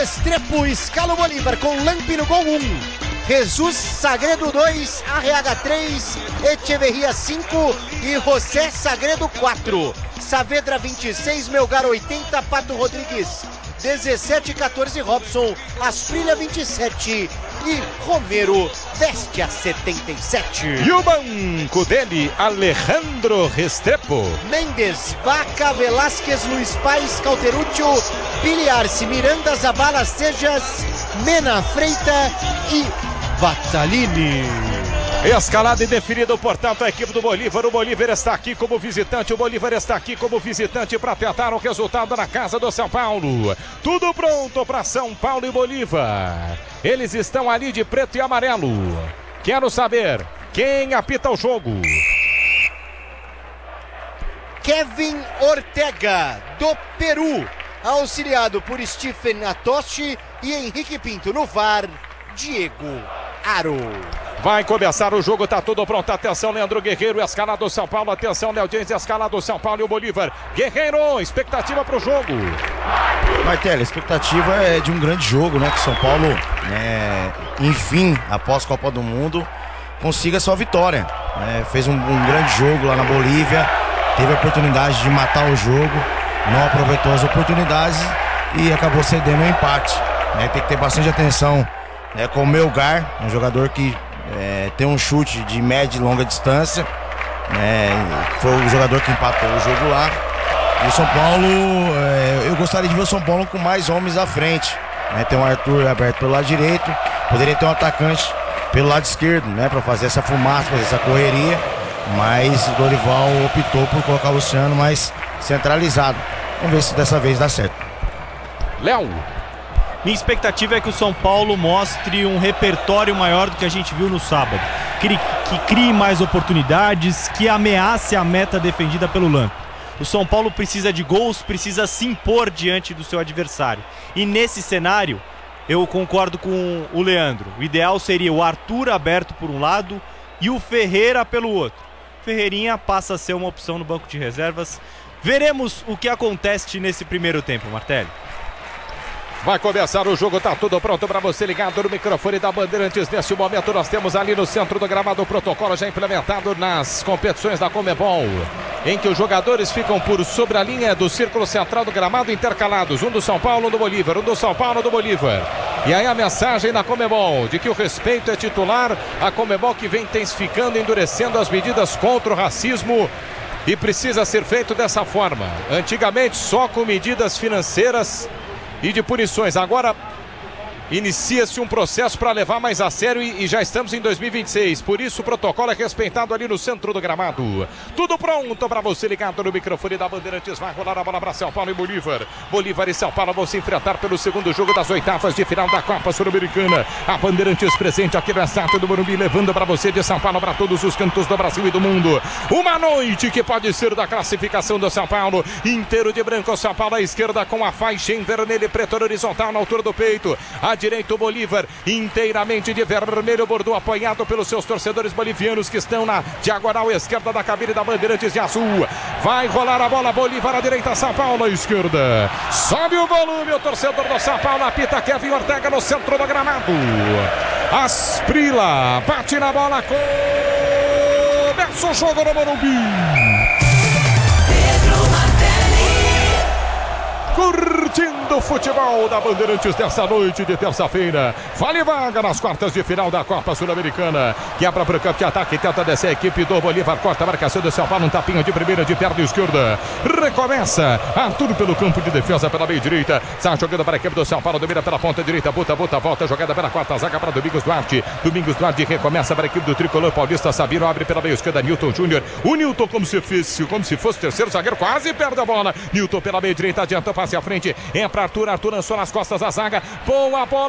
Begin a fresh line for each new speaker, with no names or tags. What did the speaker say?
Restrepo escala o Bolívar com Lampi no gol 1. Jesus Sagredo 2, Arriaga 3, Echeverria 5 e José Sagredo 4. Saavedra 26, Melgar 80, Pato Rodrigues 17, 14 Robson, Asprilha 27 e Romero veste a 77.
E o banco dele, Alejandro Restrepo.
Mendes, Vaca, Velásquez, Luiz Pais, Cauteruccio, Biliarce, Miranda, Zabala, Sejas, Mena, Freita e Batalini.
Escalado e definido, portanto, a equipe do Bolívar. O Bolívar está aqui como visitante. O Bolívar está aqui como visitante para tentar o resultado na casa do São Paulo. Tudo pronto para São Paulo e Bolívar. Eles estão ali de preto e amarelo. Quero saber quem apita o jogo.
Kevin Ortega, do Peru, auxiliado por Stephen Atoshi e Henrique Pinto. No VAR, Diego Aro.
Vai começar o jogo, tá tudo pronto. Atenção, Leandro Guerreiro, escalado do São Paulo. Atenção, Léo Dias, escalado do São Paulo e o Bolívar. Guerreiro, expectativa pro jogo.
Martelo, a expectativa é de um grande jogo, né? Que São Paulo, enfim, após a Copa do Mundo, consiga sua vitória. Fez um grande jogo lá na Bolívia, teve a oportunidade de matar o jogo, não aproveitou as oportunidades e acabou cedendo um empate. Tem que ter bastante atenção com o Melgar, um jogador que tem um chute de média e longa distância. Foi o jogador que empatou o jogo lá. E o São Paulo, eu gostaria de ver o São Paulo com mais homens à frente. Tem o Arthur aberto pelo lado direito, poderia ter um atacante pelo lado esquerdo, para fazer essa fumaça, fazer essa correria. Mas o Dorival optou por colocar o Luciano mais centralizado. Vamos ver se dessa vez dá certo.
Léo.
Minha expectativa é que o São Paulo mostre um repertório maior do que a gente viu no sábado. Que crie mais oportunidades, que ameace a meta defendida pelo Lampi. O São Paulo precisa de gols, precisa se impor diante do seu adversário. E nesse cenário, eu concordo com o Leandro. O ideal seria o Arthur aberto por um lado e o Ferreira pelo outro. Ferreirinha passa a ser uma opção no banco de reservas. Veremos o que acontece nesse primeiro tempo, Martelli.
Vai começar o jogo, tá tudo pronto para você ligado no microfone da Bandeirantes. Neste momento nós temos ali no centro do gramado o protocolo já implementado nas competições da Conmebol, em que os jogadores ficam por sobre a linha do círculo central do gramado intercalados, um do São Paulo, um do Bolívar, um do São Paulo, do Bolívar. E aí a mensagem da Conmebol de que o respeito é titular, a Conmebol que vem intensificando, endurecendo as medidas contra o racismo. E precisa ser feito dessa forma. Antigamente só com medidas financeiras e de punições. Agora inicia-se um processo para levar mais a sério e já estamos em 2026. Por isso o protocolo é respeitado ali no centro do gramado. Tudo pronto para você ligado no microfone da Bandeirantes. Vai rolar a bola para São Paulo e Bolívar. Bolívar e São Paulo vão se enfrentar pelo segundo jogo das oitavas de final da Copa Sul-Americana. A Bandeirantes presente aqui no estádio do Morumbi, levando para você de São Paulo para todos os cantos do Brasil e do mundo. Uma noite que pode ser da classificação do São Paulo. Inteiro de branco, São Paulo à esquerda com a faixa em vermelho e preto horizontal na altura do peito. A direita o Bolívar inteiramente de vermelho bordô, apoiado pelos seus torcedores bolivianos que estão na diagonal esquerda da cabine da Bandeirantes de azul. Vai rolar a bola, Bolívar à direita, São Paulo à esquerda. Sobe o volume, o torcedor do São Paulo apita Kevin Ortega no centro do gramado. Asprila bate na bola, começa o jogo no Morumbi. Curtindo o futebol da Bandeirantes dessa noite de terça-feira. Vale vaga nas quartas de final da Copa Sul-Americana. Quebra para o campo de ataque, tenta descer a equipe do Bolívar. Corta a marcação do São Paulo, um tapinho de primeira de perna esquerda. Recomeça. Arthur pelo campo de defesa pela meia direita. Está jogando para a equipe do São Paulo, domina pela ponta direita. Buta, volta, jogada pela quarta zaga para Domingos Duarte. Domingos Duarte recomeça para a equipe do Tricolor Paulista. Sabino abre pela meia esquerda, Newton Júnior. O Newton como se fosse terceiro zagueiro, quase perde a bola. Newton pela meia direita, adiantou, passe à frente. É para Arthur lançou nas costas da zaga. Boa bola.